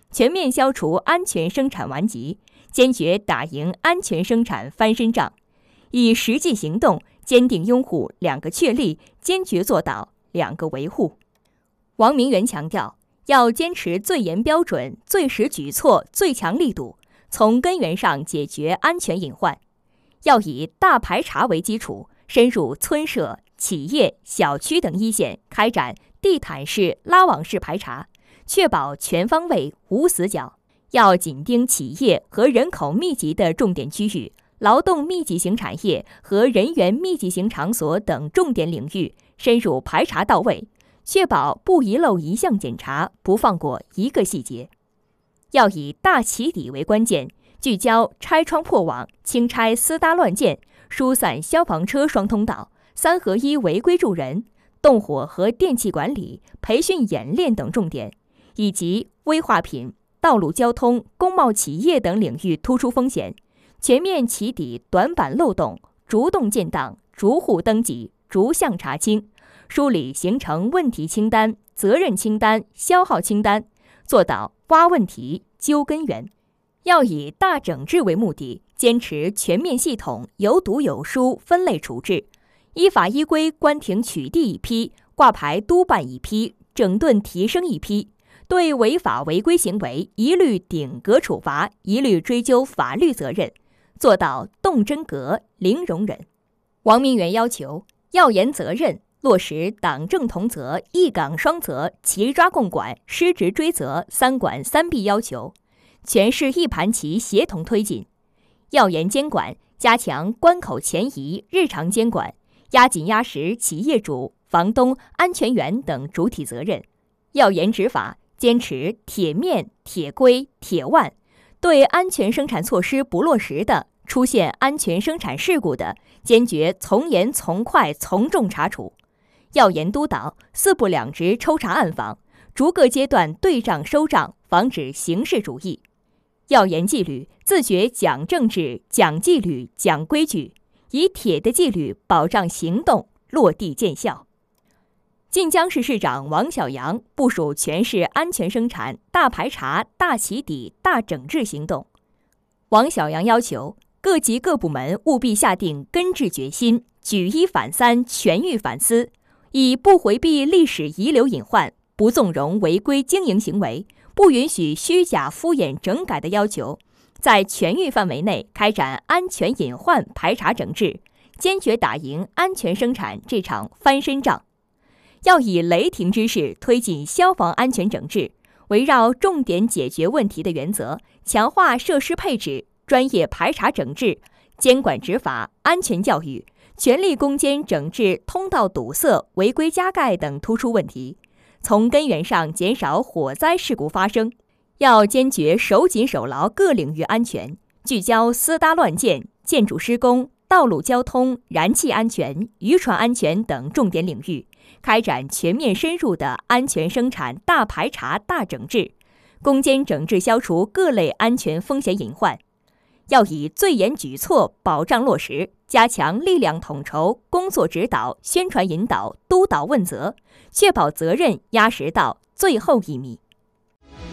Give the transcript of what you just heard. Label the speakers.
Speaker 1: 全面消除安全生产顽疾，坚决打赢安全生产翻身仗，以实际行动坚定拥护2个确立，坚决做到2个维护。王明元强调，要坚持最严标准、最实举措、最强力度，从根源上解决安全隐患。要以大排查为基础，深入村社、企业、小区等一线，开展地毯式、拉网式排查，确保全方位无死角。要紧盯企业和人口密集的重点区域、劳动密集型产业和人员密集型场所等重点领域，深入排查到位，确保不遗漏一项检查，不放过一个细节。要以大起底为关键，聚焦拆窗破网、清拆私搭乱建、疏散消防车双通道、3合1违规助人、动火和电气管理、培训演练等重点，以及危化品、道路交通、工贸企业等领域突出风险，全面起底短板漏洞，逐栋建档、逐户登记、逐项查清，梳理形成问题清单、责任清单、消耗清单，做到挖问题、揪根源。要以大整治为目的，坚持全面系统、有堵有疏分类处置，依法依规关停取缔一批，挂牌督办一批，整顿提升一批，对违法违规行为一律顶格处罚，一律追究法律责任，做到动真格、零容忍。王明元要求，要严责任，落实党政同责、一岗双责、齐抓共管、失职追责、3管3必要求，全市一盘棋协同推进。要严监管，加强关口前移、日常监管，压紧压实企业主、房东、安全员等主体责任。要严执法，坚持铁面、铁规、铁腕，对安全生产措施不落实的、出现安全生产事故的，坚决从严从快从重查处。要严督导4部2职抽查暗访，逐个阶段对账收账，防止形式主义。要严纪律，自觉讲政治、讲纪律、讲规矩，以铁的纪律保障行动落地见效。晋江市市长王小杨部署全市安全生产大排查、大起底、大整治行动。王小杨要求各级各部门务必下定根治决心，举一反三，全域反思，以不回避历史遗留隐患，不纵容违规经营行为，不允许虚假敷衍整改的要求，在全域范围内开展安全隐患排查整治，坚决打赢安全生产这场翻身仗。要以雷霆之势推进消防安全整治，围绕重点解决问题的原则，强化设施配置、专业排查整治、监管执法、安全教育，全力攻坚整治通道堵塞、违规加盖等突出问题，从根源上减少火灾事故发生。要坚决守紧守牢各领域安全，聚焦私搭乱建、建筑施工、道路交通、燃气安全、渔船安全等重点领域，开展全面深入的安全生产大排查、大整治，攻坚整治消除各类安全风险隐患。要以最严举措保障落实，加强力量统筹、工作指导、宣传引导、督导问责，确保责任压实到最后一米。